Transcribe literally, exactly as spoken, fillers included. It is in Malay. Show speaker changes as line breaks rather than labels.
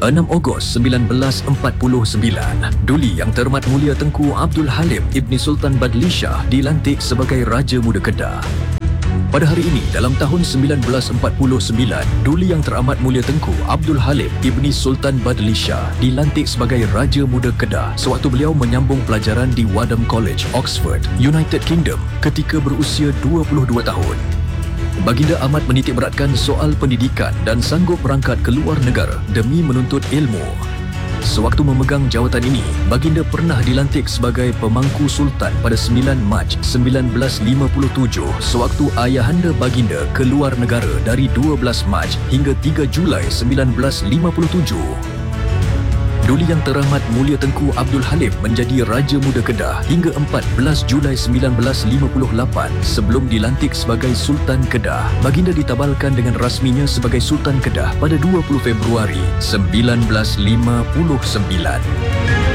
enam Ogos seribu sembilan ratus empat puluh sembilan, Duli Yang Terhormat Mulia Tengku Abdul Halim Ibni Sultan Badli Shah dilantik sebagai Raja Muda Kedah. Pada hari ini, dalam tahun seribu sembilan ratus empat puluh sembilan, Duli Yang Teramat Mulia Tengku Abdul Halim Ibni Sultan Badli Shah dilantik sebagai Raja Muda Kedah sewaktu beliau menyambung pelajaran di Wadham College, Oxford, United Kingdom ketika berusia dua puluh dua tahun. Baginda amat menitikberatkan soal pendidikan dan sanggup berangkat ke luar negara demi menuntut ilmu. Sewaktu memegang jawatan ini, Baginda pernah dilantik sebagai Pemangku Sultan pada sembilan Mac seribu sembilan ratus lima puluh tujuh sewaktu ayahanda Baginda ke luar negara dari dua belas Mac hingga tiga Julai seribu sembilan ratus lima puluh tujuh. Duli Yang Terhormat Mulia Tengku Abdul Halim menjadi Raja Muda Kedah hingga empat belas Julai seribu sembilan ratus lima puluh lapan sebelum dilantik sebagai Sultan Kedah. Baginda ditabalkan dengan rasminya sebagai Sultan Kedah pada dua puluh Februari seribu sembilan ratus lima puluh sembilan.